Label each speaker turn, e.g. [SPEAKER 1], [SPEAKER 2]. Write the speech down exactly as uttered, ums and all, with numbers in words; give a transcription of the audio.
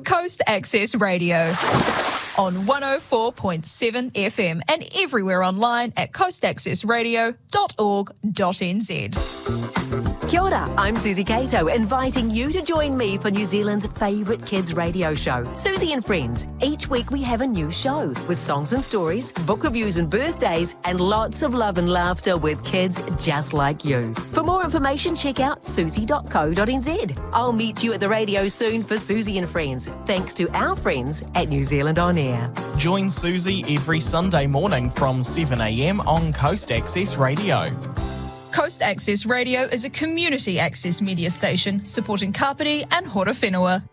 [SPEAKER 1] Coast Access Radio on one oh four point seven F M and everywhere online at coast access radio dot org dot n z.
[SPEAKER 2] Kia ora, I'm Susie Cato, inviting you to join me for New Zealand's favourite kids radio show, Susie and Friends. Each week we have a new show with songs and stories, book reviews and birthdays, and lots of love and laughter with kids just like you. For more information, check out susie dot co dot n z. I'll meet you at the radio soon for Susie and Friends, thanks to our friends at New Zealand On Air.
[SPEAKER 3] Join Susie every Sunday morning from seven a m on Coast Access Radio.
[SPEAKER 1] Coast Access Radio is a community access media station supporting Kapiti and Horowhenua.